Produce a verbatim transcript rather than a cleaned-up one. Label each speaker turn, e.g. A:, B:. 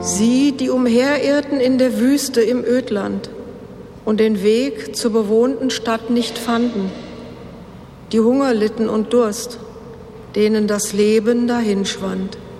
A: Sie, die umherirrten in der Wüste im Ödland und den Weg zur bewohnten Stadt nicht fanden, die Hunger litten und Durst, denen das Leben dahinschwand.